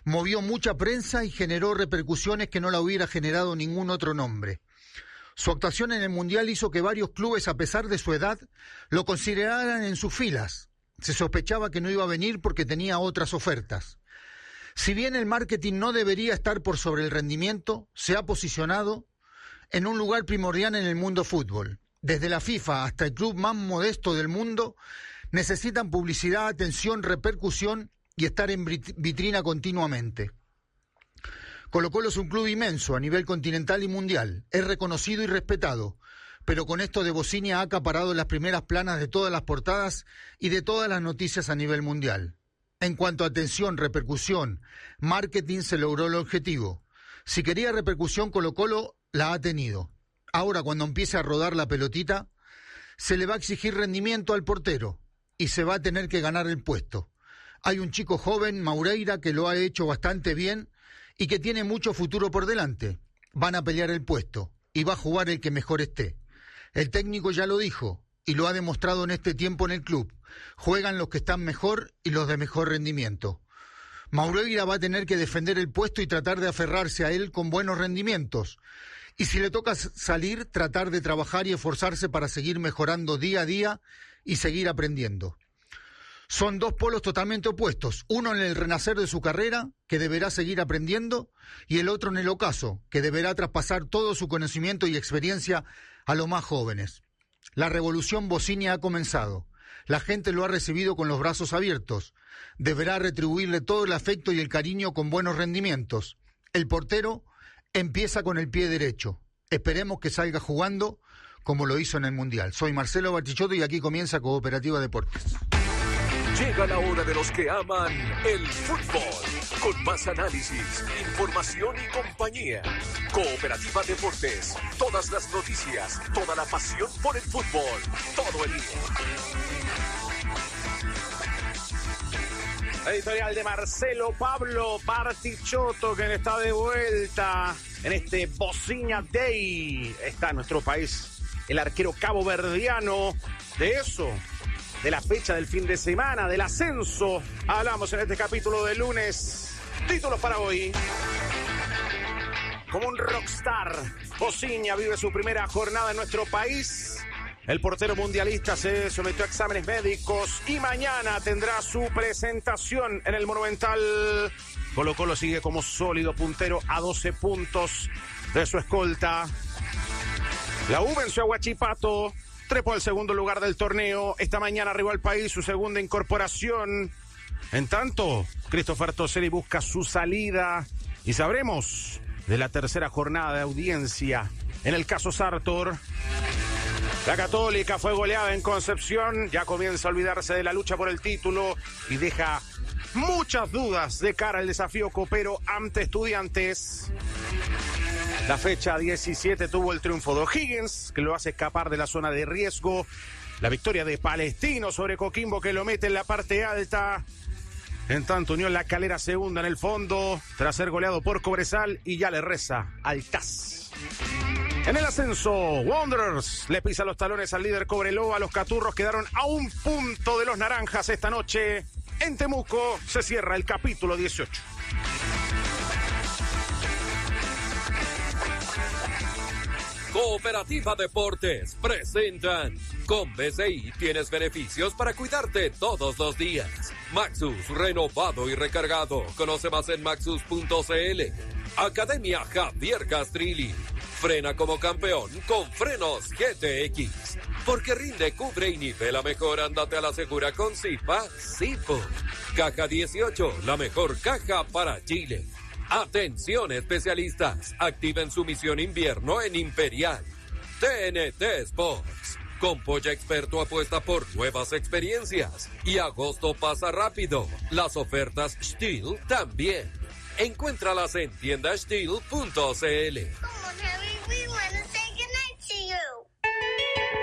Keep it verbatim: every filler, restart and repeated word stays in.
movió mucha prensa y generó repercusiones que no la hubiera generado ningún otro nombre. Su actuación en el Mundial hizo que varios clubes, a pesar de su edad, lo consideraran en sus filas. Se sospechaba que no iba a venir porque tenía otras ofertas. Si bien el marketing no debería estar por sobre el rendimiento, se ha posicionado en un lugar primordial en el mundo fútbol. Desde la FIFA hasta el club más modesto del mundo necesitan publicidad, atención, repercusión y estar en vitrina continuamente. Colo-Colo es un club inmenso a nivel continental y mundial. Es reconocido y respetado, pero con esto de Bocinia ha acaparado las primeras planas de todas las portadas y de todas las noticias a nivel mundial. En cuanto a atención, repercusión, marketing, se logró el objetivo. Si quería repercusión, Colo-Colo la ha tenido. Ahora, cuando empiece a rodar la pelotita, se le va a exigir rendimiento al portero y se va a tener que ganar el puesto. Hay un chico joven, Maureira, que lo ha hecho bastante bien y que tiene mucho futuro por delante. Van a pelear el puesto y va a jugar el que mejor esté. El técnico ya lo dijo y lo ha demostrado en este tiempo en el club. Juegan los que están mejor y los de mejor rendimiento. Maureira va a tener que defender el puesto y tratar de aferrarse a él con buenos rendimientos. Y si le toca salir, tratar de trabajar y esforzarse para seguir mejorando día a día y seguir aprendiendo. Son dos polos totalmente opuestos, uno en el renacer de su carrera, que deberá seguir aprendiendo, y el otro en el ocaso, que deberá traspasar todo su conocimiento y experiencia a los más jóvenes. La revolución Bocinia ha comenzado. La gente lo ha recibido con los brazos abiertos. Deberá retribuirle todo el afecto y el cariño con buenos rendimientos. El portero empieza con el pie derecho. Esperemos que salga jugando como lo hizo en el Mundial. Soy Marcelo Bartichotto y aquí comienza Cooperativa Deportes. Llega la hora de los que aman el fútbol. Con más análisis, información y compañía. Cooperativa Deportes. Todas las noticias, toda la pasión por el fútbol. Todo el día. Editorial de Marcelo Pablo Bartichotto, que está de vuelta en este Bocinia Day. Está en nuestro país el arquero caboverdiano. De eso, de la fecha del fin de semana, del ascenso, hablamos en este capítulo de lunes. Títulos para hoy. Como un rockstar, Bocinia vive su primera jornada en nuestro país. El portero mundialista se sometió a exámenes médicos y mañana tendrá su presentación en el Monumental. Colo-Colo sigue como sólido puntero a doce puntos de su escolta. La U venció a Huachipato, trepó al segundo lugar del torneo. Esta mañana arribó al país su segunda incorporación. En tanto, Christopher Toselli busca su salida y sabremos de la tercera jornada de audiencia en el caso Sartor. La Católica fue goleada en Concepción, ya comienza a olvidarse de la lucha por el título y deja muchas dudas de cara al desafío copero ante Estudiantes. La fecha diecisiete tuvo el triunfo de O'Higgins, que lo hace escapar de la zona de riesgo. La victoria de Palestino sobre Coquimbo, que lo mete en la parte alta. En tanto, Unión La Calera segunda en el fondo, tras ser goleado por Cobresal y ya le reza al T A S. En el ascenso, Wanderers le pisa los talones al líder Cobreloa. Los Caturros quedaron a un punto de los Naranjas esta noche. En Temuco se cierra el capítulo dieciocho. Cooperativa Deportes presentan. Con B C I tienes beneficios para cuidarte todos los días. Maxus, renovado y recargado. Conoce más en maxus punto c l. Academia Javier Castrilli. Frena como campeón con frenos G T X. Porque rinde, cubre y nivela mejor. Ándate a la segura con Zipa, Zipo. Caja dieciocho, la mejor caja para Chile. Atención especialistas, activen su misión invierno en Imperial. T N T Sports. Con Polla Experto apuesta por nuevas experiencias. Y agosto pasa rápido. Las ofertas Steel también. Encuéntralas en tienda steel punto c l.